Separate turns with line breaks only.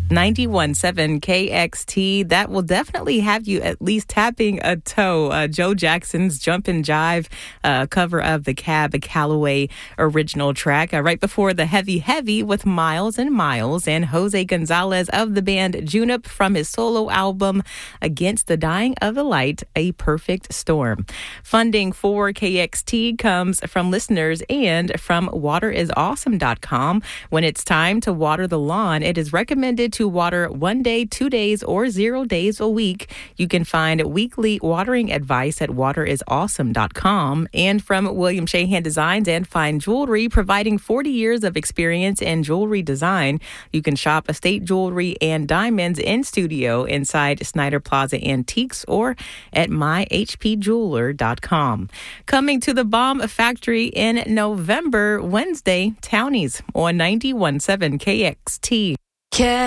91.7 KXT. That will definitely have you at least tapping a toe. Joe Jackson's Jump and Jive cover of the Cab Calloway original track. Right before the Heavy Heavy with Miles and Miles, and Jose Gonzalez of the band Junip from his solo album Against the Dying of the Light, A Perfect Storm. Funding for KXT comes from listeners and from waterisawesome.com. When it's time to water the lawn, it is recommended to water 1 day, 2 days, or 0 days a week. You can find weekly watering advice at waterisawesome.com. And from William Shahan Designs and Fine Jewelry, providing 40 years of experience in jewelry design. You can shop estate jewelry and diamonds in studio inside Snyder Plaza Antiques or at myhpjeweler.com. Coming to the Bomb Factory in November, Wednesday, Townies on 91.7 KXT.